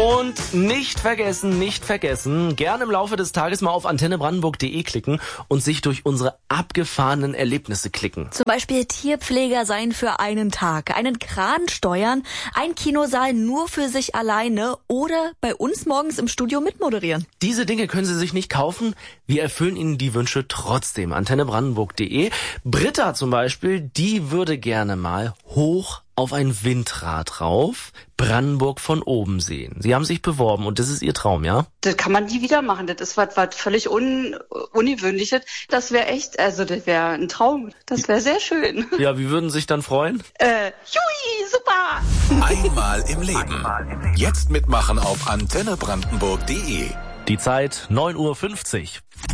Und nicht vergessen, gerne im Laufe des Tages mal auf antennebrandenburg.de klicken und sich durch unsere abgefahrenen Erlebnisse klicken. Zum Beispiel Tierpfleger sein für einen Tag, einen Kran steuern, ein Kinosaal nur für sich alleine oder bei uns morgens im Studio mitmoderieren. Diese Dinge können Sie sich nicht kaufen. Wir erfüllen Ihnen die Wünsche trotzdem. antennebrandenburg.de. Britta zum Beispiel, die würde gerne mal hoch auf ein Windrad rauf, Brandenburg von oben sehen. Sie haben sich beworben und das ist Ihr Traum, ja? Das kann man nie wieder machen. Das ist was völlig Ungewöhnliches. Das wäre echt, also das wäre ein Traum. Das wäre sehr schön. Ja, wie würden Sie sich dann freuen? Jui, super! Einmal im Leben. Jetzt mitmachen auf antennebrandenburg.de. Die Zeit 9:50 Uhr.